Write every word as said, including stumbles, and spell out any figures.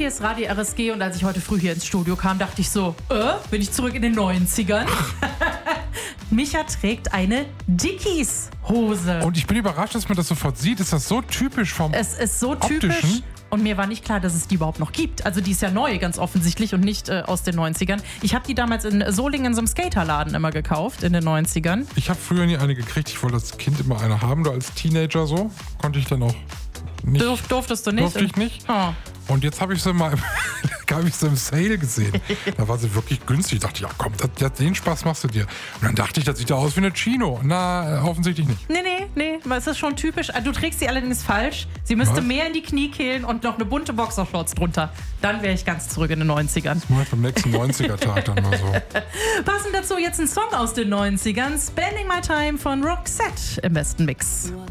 hier ist Radio R S G und als ich heute früh hier ins Studio kam, dachte ich so, äh, bin ich zurück in den neunzigern? Micha trägt eine Dickies-Hose. Und ich bin überrascht, dass man das sofort sieht. Ist das so typisch vom Es ist so typisch. Optischen? Und mir war nicht klar, dass es die überhaupt noch gibt. Also die ist ja neu, ganz offensichtlich, und nicht äh, aus den neunzigern. Ich habe die damals in Solingen in so einem Skaterladen immer gekauft, in den neunzigern. Ich habe früher nie eine gekriegt. Ich wollte als Kind immer eine haben. Nur als Teenager so. Konnte ich dann auch nicht. Durf, durftest du nicht? Durfte ich nicht. Oh. Und jetzt habe ich sie mal habe ich sie im Sale gesehen. Da war sie wirklich günstig. Ich dachte, ja komm, das, das, den Spaß machst du dir. Und dann dachte ich, das sieht ja aus wie eine Chino. Na, äh, offensichtlich nicht. Nee, nee, nee, weil es ist schon typisch. Du trägst sie allerdings falsch. Sie müsste Was? mehr in die Kniekehlen und noch eine bunte Boxershorts drunter. Dann wäre ich ganz zurück in den neunzigern. Das mache ich beim nächsten neunziger-Tag dann mal so. Passend dazu jetzt ein Song aus den neunzigern. Spending My Time von Roxette im besten Mix.